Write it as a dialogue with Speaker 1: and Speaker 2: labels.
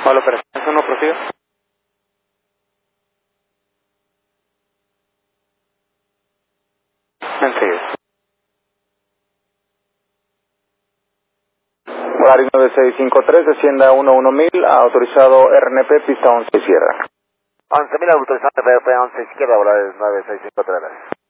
Speaker 1: Hola, operación 1, prosigue. Enseguida. Horario 9653, descienda 11000, autorizado RNP, pista 11 cierra.
Speaker 2: 11.000 autorizado, RP 11 izquierda, volar 9653.